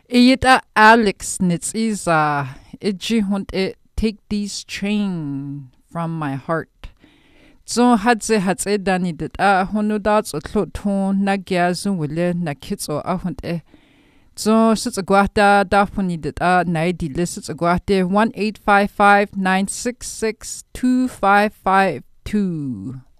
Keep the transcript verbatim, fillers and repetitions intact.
Iyita Alex nitziza iji hunt it take these chain from my heart. So hadze hadze dani dit a honudats o tlotun nagyazu wille na kitso a hunt e. So sits a guata dafuni dit a naidi list a guate one eight five five nine six six two five five two.